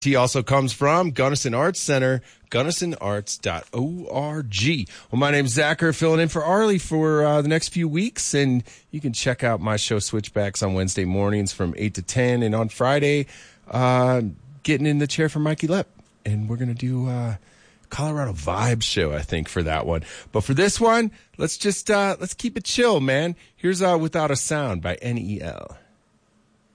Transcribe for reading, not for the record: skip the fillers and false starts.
He also comes from Gunnison Arts Center, GunnisonArts.org. Well, my name's Zachary, filling in for Arlie for the next few weeks, and you can check out my show Switchbacks on Wednesday mornings from 8 to 10, and on Friday, getting in the chair for Mikey Lepp, and we're going to do Colorado Vibes show, I think, for that one. But for this one, let's keep it chill, man. Here's Without a Sound by NEL.